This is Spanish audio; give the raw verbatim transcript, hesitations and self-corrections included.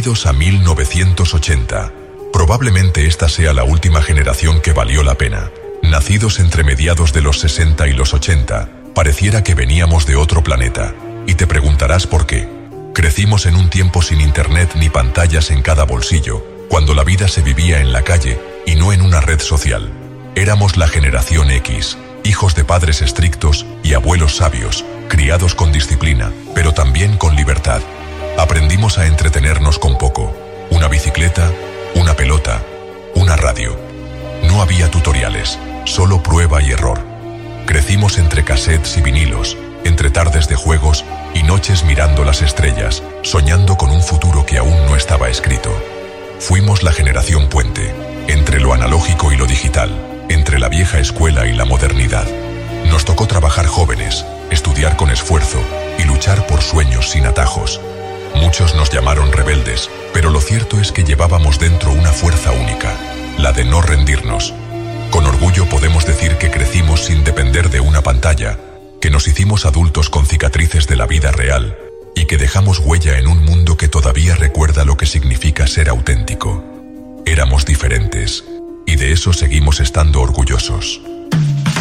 Bienvenidos a mil novecientos ochenta. Probablemente esta sea la última generación que valió la pena. Nacidos entre mediados de los sesenta y los ochenta, pareciera que veníamos de otro planeta. Y te preguntarás por qué. Crecimos en un tiempo sin internet ni pantallas en cada bolsillo, cuando la vida se vivía en la calle y no en una red social. Éramos la generación X, hijos de padres estrictos y abuelos sabios, criados con disciplina, pero también con libertad. Aprendimos a entretenernos con poco: una bicicleta, una pelota, una radio. No había tutoriales, solo prueba y error. Crecimos entre cassettes y vinilos, entre tardes de juegos y noches mirando las estrellas, soñando con un futuro que aún no estaba escrito. Fuimos la generación puente, entre lo analógico y lo digital, entre la vieja escuela y la modernidad. Nos tocó trabajar jóvenes, estudiar con esfuerzo y luchar por sueños sin atajos. Muchos nos llamaron rebeldes, pero lo cierto es que llevábamos dentro una fuerza única, la de no rendirnos. Con orgullo podemos decir que crecimos sin depender de una pantalla, que nos hicimos adultos con cicatrices de la vida real y que dejamos huella en un mundo que todavía recuerda lo que significa ser auténtico. Éramos diferentes, y de eso seguimos estando orgullosos.